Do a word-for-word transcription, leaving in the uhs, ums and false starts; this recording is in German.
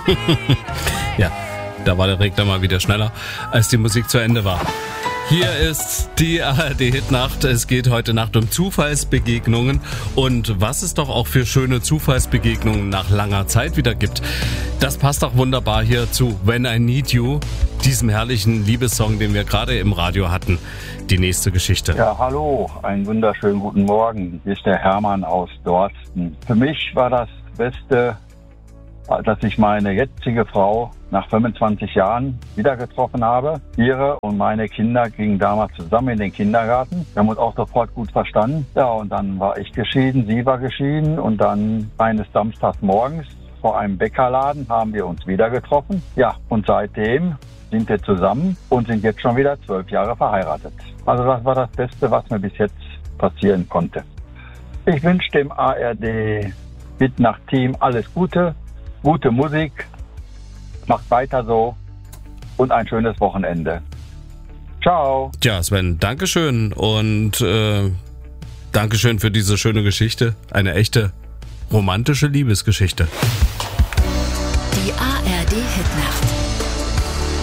Ja, da war der Regler mal wieder schneller, als die Musik zu Ende war. Hier ist die A R D-Hitnacht. Es geht heute Nacht um Zufallsbegegnungen und was es doch auch für schöne Zufallsbegegnungen nach langer Zeit wieder gibt. Das passt auch wunderbar hier zu When I Need You, diesem herrlichen Liebessong, den wir gerade im Radio hatten. Die nächste Geschichte. Ja, hallo, einen wunderschönen guten Morgen. Hier ist der Hermann aus Dorsten. Für mich war das Beste, dass ich meine jetzige Frau nach fünfundzwanzig Jahren wieder getroffen habe. Ihre und meine Kinder gingen damals zusammen in den Kindergarten. Wir haben uns auch sofort gut verstanden. Ja, und dann war ich geschieden, sie war geschieden und dann eines Samstags morgens vor einem Bäckerladen haben wir uns wieder getroffen. Ja, und seitdem sind wir zusammen und sind jetzt schon wieder zwölf Jahre verheiratet. Also das war das Beste, was mir bis jetzt passieren konnte. Ich wünsche dem A R D-Hitnacht-Team alles Gute. Gute Musik, macht weiter so und ein schönes Wochenende. Ciao. Tja, Sven, Dankeschön und äh, Dankeschön für diese schöne Geschichte. Eine echte romantische Liebesgeschichte. Die A R D-Hitnacht.